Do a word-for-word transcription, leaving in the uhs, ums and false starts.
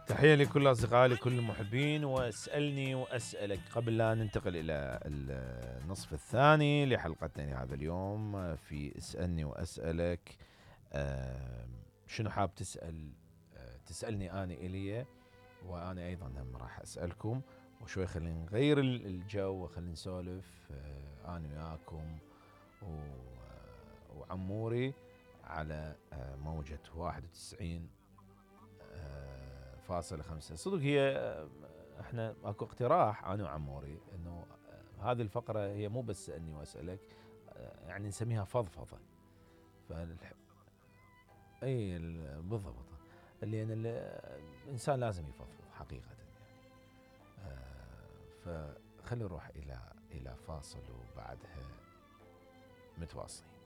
تحية لكل أصدقائي لكل المحبين واسألني وأسألك قبل لا ننتقل إلى النصف الثاني لحلقتنا لهذا اليوم في اسألني وأسألك. شنو حاب تسأل؟ تسألني أنا إلي وأنا أيضا هم راح أسألكم، وشوي خلينا نغير الجو وخلينا نسولف أنا وياكم وعموري على موجة واحد وتسعين فاصلة خمسة. صدق هي احنا اكو اقتراح انا وعموري انه هذه الفقرة هي مو بس سألني واسألك، يعني نسميها فضفضة. فالح... اي بالضبط، اللي يعني الانسان لازم يفضفض حقيقة يعني. فخلي نروح الى الى فاصل وبعدها متواصلين.